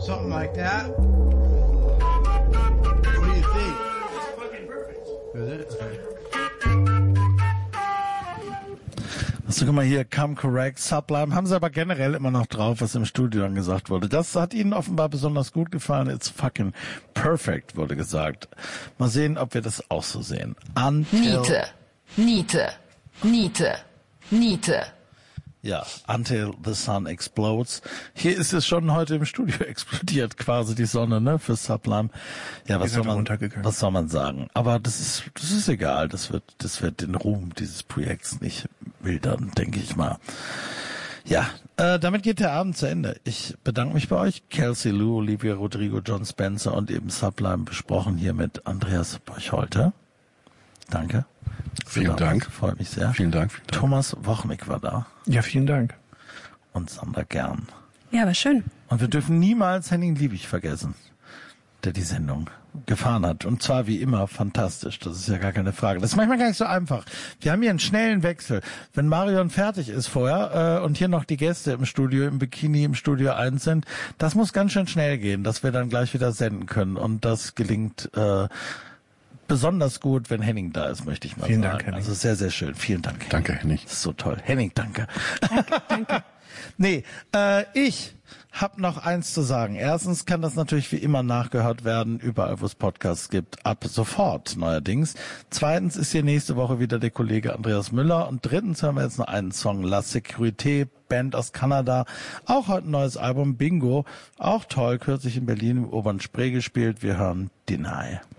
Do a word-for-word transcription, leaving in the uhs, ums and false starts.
something like that. What do you think? It's fucking perfect. Is it? Okay. Also guck mal hier, Come Correct, Sublime, haben sie aber generell immer noch drauf, was im Studio dann gesagt wurde. Das hat ihnen offenbar besonders gut gefallen. It's fucking perfect, wurde gesagt. Mal sehen, ob wir das auch so sehen. Until Niete, Niete, Niete, Niete. Ja, Until the Sun Explodes. Hier ist es schon heute im Studio explodiert, quasi die Sonne, ne, für Sublime. Ja, was soll man, was soll man sagen? Aber das ist, das ist egal. Das wird, das wird den Ruhm dieses Projekts nicht mildern, denke ich mal. Ja, äh, damit geht der Abend zu Ende. Ich bedanke mich bei euch. Kelsey Lou, Olivia Rodrigo, John Spencer und eben Sublime besprochen hier mit Andreas Borcholter. Danke. Vielen Dank. Freut mich sehr. Vielen Dank, vielen Dank. Thomas Wochnick war da. Ja, vielen Dank. Und Sandra Gern. Ja, war schön. Und wir dürfen niemals Henning Liebig vergessen, der die Sendung gefahren hat. Und zwar wie immer fantastisch. Das ist ja gar keine Frage. Das ist manchmal gar nicht so einfach. Wir haben hier einen schnellen Wechsel. Wenn Marion fertig ist vorher äh, und hier noch die Gäste im Studio, im Bikini im Studio eins sind, das muss ganz schön schnell gehen, dass wir dann gleich wieder senden können. Und das gelingt äh, besonders gut, wenn Henning da ist, möchte ich mal Vielen sagen. Dank, Henning. Also sehr, sehr schön. Vielen Dank, Henning. Danke, Henning. Das ist so toll. Henning, danke. Danke, danke. Nee, äh, ich hab noch eins zu sagen. Erstens kann das natürlich wie immer nachgehört werden, überall wo es Podcasts gibt, ab sofort neuerdings. Zweitens ist hier nächste Woche wieder der Kollege Andreas Müller. Und drittens hören wir jetzt noch einen Song, La Sécurité, Band aus Kanada. Auch heute ein neues Album, Bingo. Auch toll, kürzlich in Berlin im Oberen Spree gespielt. Wir hören Deny.